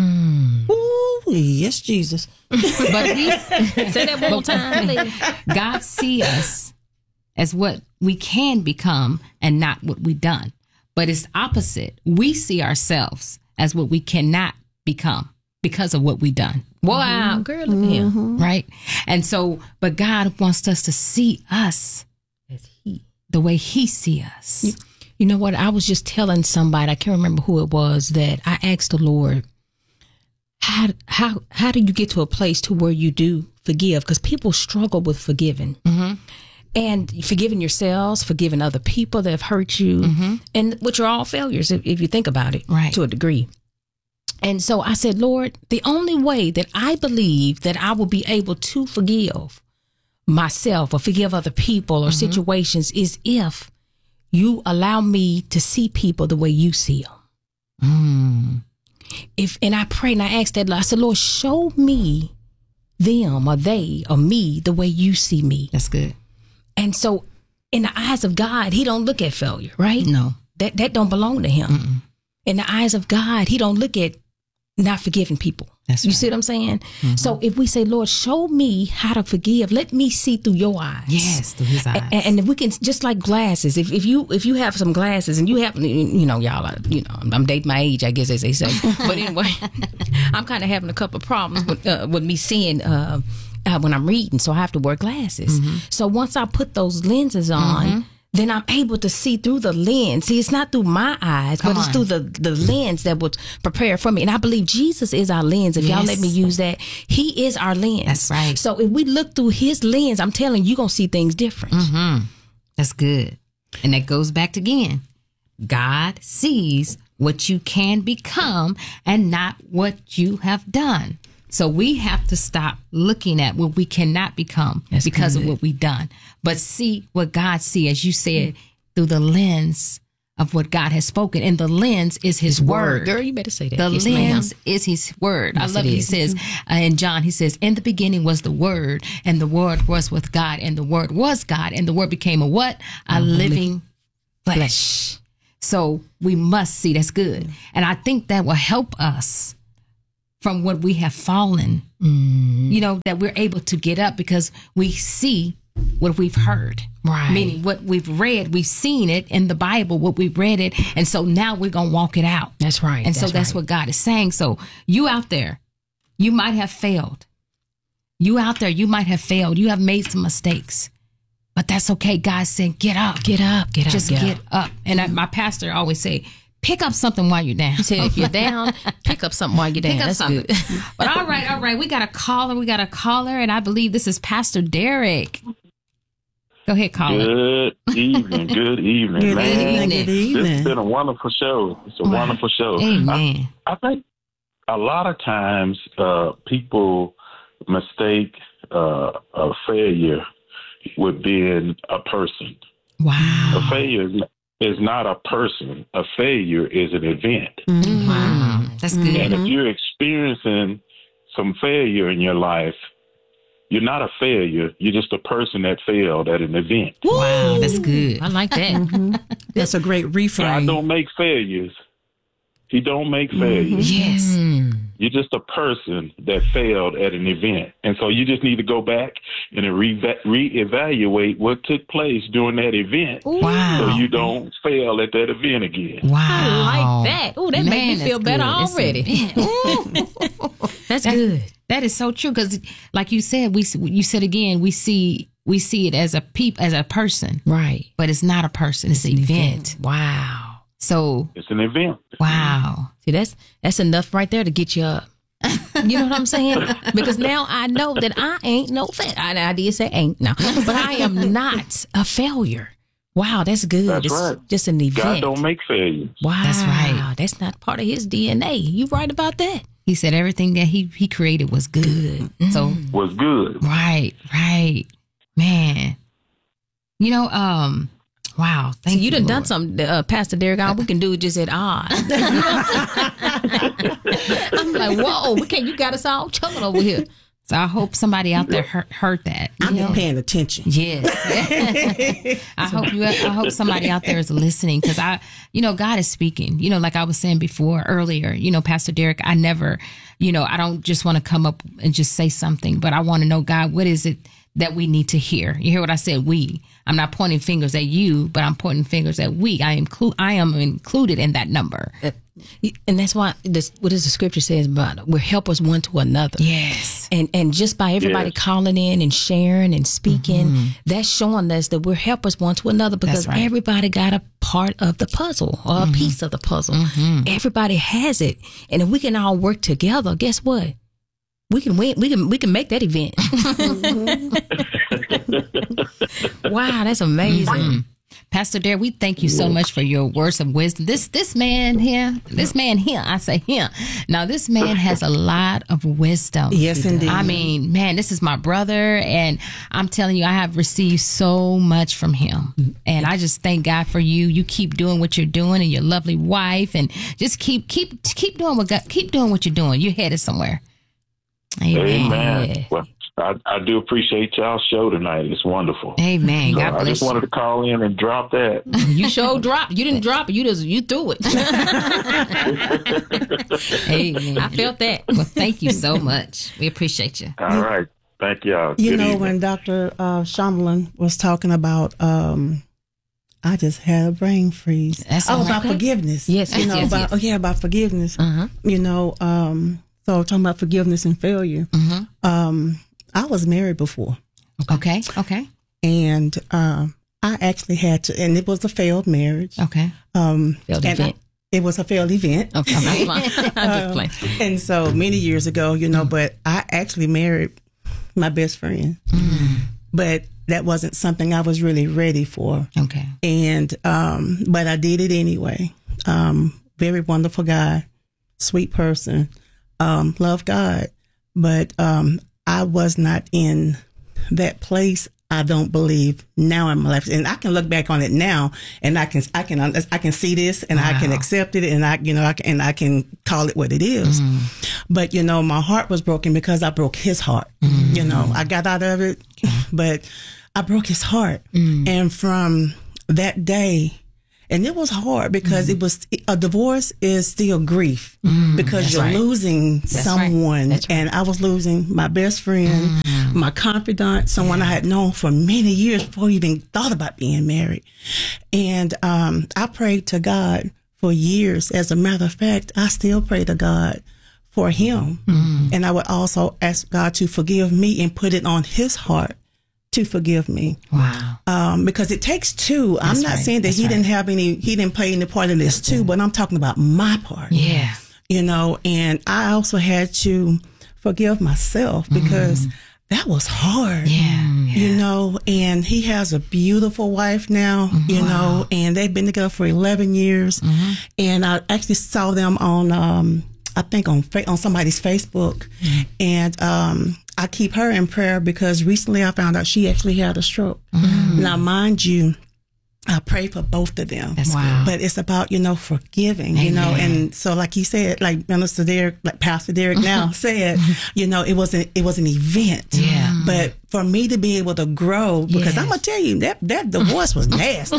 Mm. Ooh, yes, Jesus. But we say that one more time. God see us as what we can become and not what we've done. But it's opposite. We see ourselves as what we cannot become because of what we've done. Wow, Mm-hmm. girl, look at him. Mm-hmm. Right? And so, but God wants us to see us as he, the way he see us. You, you know what? I was just telling somebody, I can't remember who it was, that I asked the Lord, how how how do you get to a place to where you do forgive? Because people struggle with forgiving. Mm-hmm. And forgiving yourselves, forgiving other people that have hurt you, mm-hmm. and which are all failures if, if you think about it, right, to a degree. And so I said, Lord, the only way that I believe that I will be able to forgive myself or forgive other people or mm-hmm. situations is if you allow me to see people the way you see them. Mm. If and I prayed and I asked that, I said, Lord, show me them or they or me the way you see me. That's good. And so in the eyes of God, he don't look at failure, right? No. That that don't belong to him. Mm-mm. In the eyes of God, he don't look at not forgiving people. That's you right. see what I'm saying? Mm-hmm. So if we say, Lord, show me how to forgive, let me see through your eyes. Yes, through his eyes. And, and if we can, just like glasses, if, if you if you have some glasses and you happen, you know, y'all, are, you know, I'm dating my age, I guess as they say. But anyway, I'm kind of having a couple of problems with, uh, with me seeing uh, uh, when I'm reading, so I have to wear glasses. Mm-hmm. So once I put those lenses on, mm-hmm. then I'm able to see through the lens. See, it's not through my eyes, Come but it's on. through the, the lens that was prepared for me. And I believe Jesus is our lens. If y'all Yes. let me use that, he is our lens. That's right. So if we look through his lens, I'm telling you, you're going to see things different. Mm-hmm. That's good. And that goes back to, again, God sees what you can become and not what you have done. So we have to stop looking at what we cannot become That's because good. of what we've done, but see what God sees, as you said, through the lens of what God has spoken. And the lens is his, word. Girl, you better say that. The Yes, ma'am. lens is his word. Yes, I love it it. He is. says uh, in John, he says, in the beginning was the word, and the word was with God, and the word was God, and the word became a what? A Mhm. living flesh. So we must see. That's good. And I think that will help us from what we have fallen, Mm-hmm. you know, that we're able to get up because we see what we've heard. Right. Meaning what we've read, we've seen it in the Bible, what we've read it. And so now we're going to walk it out. That's right. And so That's that's right. what God is saying. So you out there, you might have failed. You out there, you might have failed. You have made some mistakes. But that's okay. God said, get up. Get up, get up, Just get get up. up. And I, my pastor always say, pick up something while you're down. He said, if you're down, pick up something while you're down. Pick up That's something. good. But all right, all right. We got a caller. We got a caller. And I believe this is Pastor Derek. Go ahead, caller. Good evening. Good evening, Good man. evening. Good This evening. has been a wonderful show. It's a Wow. wonderful show. Amen. I, I think a lot of times uh, people mistake uh, a failure with being a person. Wow. A failure is- is not a person. A failure is an event. Wow. That's good. And if you're experiencing some failure in your life, you're not a failure. You're just a person that failed at an event. Wow, that's good. I like that. Mm-hmm. That's a great God reframe. don't make failures. He don't make failures. Yes. You're just a person that failed at an event. And so you just need to go back and re- reevaluate what took place during that event Wow. so you don't fail at that event again. Wow. I like that. Oh, that Man, made me feel that's better good. It's already. That's That- good. That is so true because, like you said, we you said again, we see we see it as a peep as a person, Right. but it's not a person; it's, an event. Wow. So It's an event. wow, See, that's that's enough right there to get you up. You know what I'm saying? Because now I know that I ain't no failure. I, I did say ain't no, but I am not a failure. Wow, that's good. That's it's right. just an event. God don't make failures. Wow, That's right. That's not part of his D N A. You right about that? he said everything that he he created was good. So Was good. right, right, man. You know, um, wow. Thank See, you you. done done Lord. something, uh, Pastor Derek. All we can do is just at odds. I'm like, whoa, we can't. You got us all chuckling over here. So I hope somebody out there heard, heard that. I'm you know? paying attention. Yes. I hope you. I hope somebody out there is listening because I, you know, God is speaking. You know, like I was saying before earlier. You know, Pastor Derek. I never, you know, I don't just want to come up and just say something, but I want to know, God, what is it that we need to hear? You hear what I said? We. I'm not pointing fingers at you, but I'm pointing fingers at we. I include. I am included in that number. And that's why this, what does the scripture says about we're helpers one to another. Yes. And and just by everybody Yes. calling in and sharing and speaking, that's showing us that we're helpers one to another because That's right. everybody got a part of the puzzle or a piece of the puzzle. Everybody has it. And if we can all work together, guess what? We can win. We can we can make that event. Wow, that's amazing. Mhm. Pastor Derek, we thank you so much for your words of wisdom. This this man here, this man here, I say here. Now this man has a lot of wisdom. Yes, indeed. I mean, man, this is my brother, and I'm telling you, I have received so much from him. And I just thank God for you. You keep doing what you're doing, and your lovely wife, and just keep keep keep doing what God, keep doing what you're doing. You're headed somewhere. Amen. Amen. Well, I, I do appreciate y'all's show tonight. It's wonderful. Amen. So God I bless just wanted you. to call in and drop that. You sure dropped. You didn't drop it. You just you threw it. Amen. I felt that. Well, thank you so much. We appreciate you. All right. Thank y'all. You Good know, evening. when Doctor Uh, Shamlin was talking about, um, I just had a brain freeze. That's oh, all right. about forgiveness. Yes, you know, yes, about yes. oh yeah, about forgiveness. Uh-huh. You know, um, so talking about forgiveness and failure. Mm-hmm. Um, I was married before, Okay. Okay. and um, I actually had to, and it was a failed marriage. Okay. Um, failed and event. I, it was a failed event. Okay, that's fine. I'm just playing. Um, and so many years ago, you know, but I actually married my best friend. Mm. But that wasn't something I was really ready for. Okay. And, um, but I did it anyway. Um, very wonderful guy, sweet person, um, love God. But, um, I was not in that place. I don't believe now in my life, and I can look back on it now, and I can, I can, I can see this, and wow. I can accept it, and I, you know, I can, and I can call it what it is. Mm. But you know, my heart was broken because I broke his heart. Mm. You know, I got out of it, but I broke his heart, mm. and from that day. And it was hard because mm. it was a divorce is still grief mm, because you're right. losing that's someone. Right. And I was losing my best friend, mm. my confidant, someone yeah. I had known for many years before I even thought about being married. And um, I prayed to God for years. As a matter of fact, I still pray to God for him. Mm. And I would also ask God to forgive me and put it on his heart to forgive me. Wow. Um, because it takes two. That's I'm not right. saying that That's he right. didn't have any, he didn't play any part in this That's too, good. But I'm talking about my part. Yeah. You know, and I also had to forgive myself because mm. that was hard. Yeah, yeah. You know, and he has a beautiful wife now, mm-hmm. you wow. know, and they've been together for eleven years. Mm-hmm. And I actually saw them on, um, I think on, on somebody's Facebook. Mm-hmm. And, um, I keep her in prayer because recently I found out she actually had a stroke. Mm. Now, mind you, I pray for both of them. That's wow. But it's about, you know, forgiving, Amen. You know, and so like you said, like Minister Derek, like Pastor Derek now said, you know, it wasn't, it was an event. Yeah. But for me to be able to grow, because yes. I'm going to tell you that, that divorce was nasty.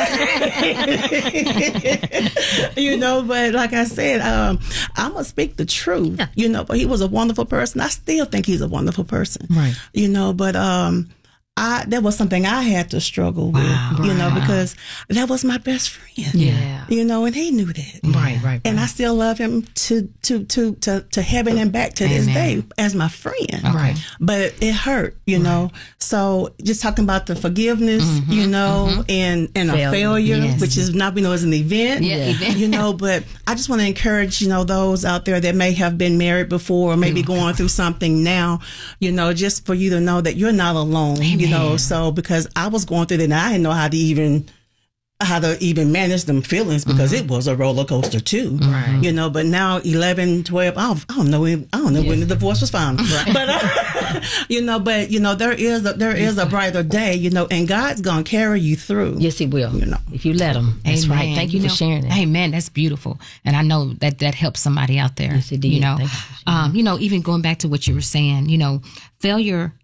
You know, but like I said, um, I'm going to speak the truth, yeah. you know, but he was a wonderful person. I still think he's a wonderful person. Right. You know, but, um, I, that was something I had to struggle with, wow, you know, wow. because that was my best friend. Yeah. You know, and he knew that. Right, right, right. And I still love him to, to, to, to, to heaven and back to Amen. This day as my friend. Right. But it hurt, you right. know. So just talking about the forgiveness, mm-hmm, you know, mm-hmm. and, and failure. A failure, yes. which is now we know is an event, yeah, event. You know, but I just want to encourage, you know, those out there that may have been married before or maybe oh, going God. Through something now, you know, just for you to know that you're not alone, Amen. You know, so because I was going through that and I didn't know how to even how to even manage them feelings because mm-hmm. it was a roller coaster too, right. you know, but now eleven, twelve, I don't, I don't know, when, I don't know yeah. when the divorce was found, right. but, uh, you know, but, you know, there is, a, there is a brighter day, you know, and God's going to carry you through. Yes, he will, you know, if you let him. That's Amen. Right. Thank you, you for know, sharing that. Amen. That's beautiful. And I know that that helps somebody out there, yes, it did. You know, you, um, you know, even going back to what you were saying, you know, failure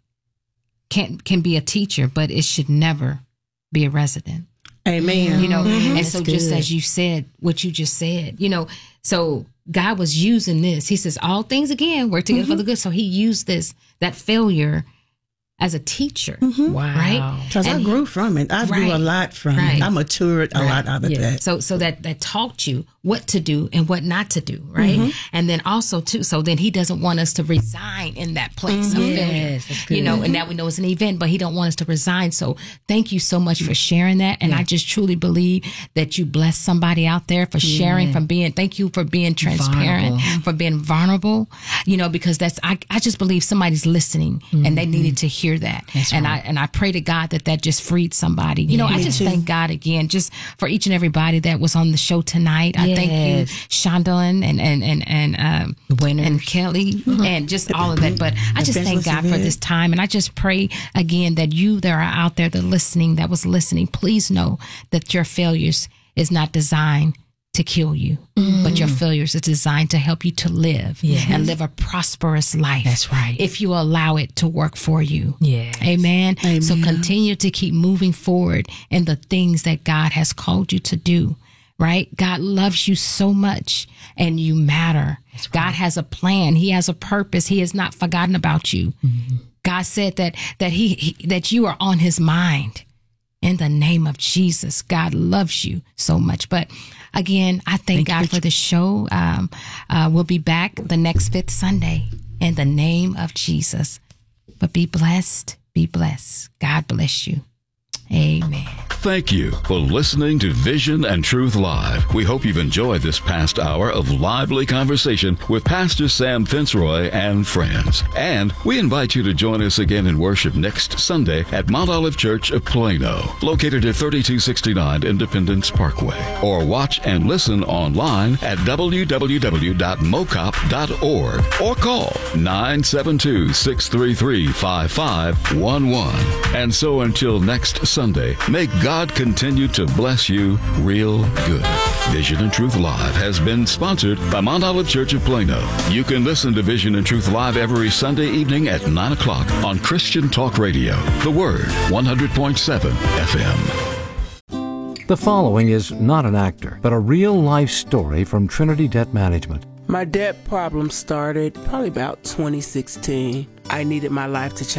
can, can be a teacher, but it should never be a resident. Amen. You know, mm-hmm. and so That's just good. as you said, what you just said, you know, so God was using this. He says, all things again work together mm-hmm. for the good. So he used this, that failure as a teacher. Mm-hmm. Wow. Right? Because I grew from it. I right, grew a lot from right, it. I matured a right. lot out of yeah. that. So so that, that taught you what to do and what not to do, right? Mm-hmm. And then also, too, so then he doesn't want us to resign in that place mm-hmm. of failure. Yes, you know, and now we know it's an event, but he don't want us to resign. So thank you so much for sharing that. And yeah. I just truly believe that you bless somebody out there for sharing, yeah. from being, thank you for being transparent, vulnerable. For being vulnerable, you know, because that's, I, I just believe somebody's listening mm-hmm. and they needed to hear that. That's and right. I, and I pray to God that that just freed somebody. You yeah, know, I just too. Thank God again, just for each and everybody that was on the show tonight. I yes. thank you, Shondaland and, and, and, and, um, and Kelly mm-hmm. and just all of that. But I just thank God for this time. And I just pray again that you that are out there that listening, that was listening, please know that your failures is not designed to kill you, mm. but your failures is designed to help you to live yes. and live a prosperous life. That's right. If you allow it to work for you. Yes. Amen. Amen. So continue to keep moving forward in the things that God has called you to do. Right? God loves you so much and you matter. Right. God has a plan. He has a purpose. He has not forgotten about you. Mm-hmm. God said that, that he, he, that you are on his mind. In the name of Jesus, God loves you so much. But again, I thank, thank God for the show. Um, uh, we'll be back the next fifth Sunday in the name of Jesus. But be blessed. Be blessed. God bless you. Amen. Thank you for listening to Vision and Truth Live. We hope you've enjoyed this past hour of lively conversation with Pastor Sam Fitzroy and friends. And we invite you to join us again in worship next Sunday at Mount Olive Church of Plano, located at thirty-two sixty-nine Independence Parkway. Or watch and listen online at w w w dot mocop dot org or call nine seven two, six three three, five five one one. And so until next Sunday, may God continue to bless you real good. Vision and Truth Live has been sponsored by Mount Olive Church of Plano. You can listen to Vision and Truth Live every Sunday evening at nine o'clock on Christian Talk Radio. The Word, one hundred point seven F M. The following is not an actor, but a real-life story from Trinity Debt Management. My debt problem started probably about twenty sixteen. I needed my life to change.